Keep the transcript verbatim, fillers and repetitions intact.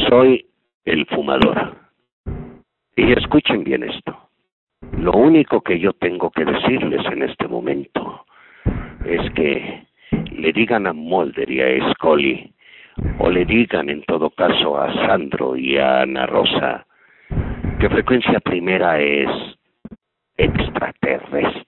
Soy el fumador. Y escuchen bien esto. Lo único que yo tengo que decirles en este momento es que le digan a Mulder y a Scully, o le digan en todo caso a Sandro y a Ana Rosa, que Frecuencia Primera es extraterrestre.